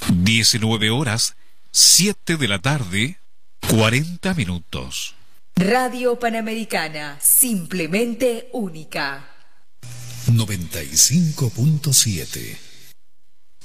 19 horas, 7 de la tarde, 40 minutos. Radio Panamericana, simplemente única. 95.7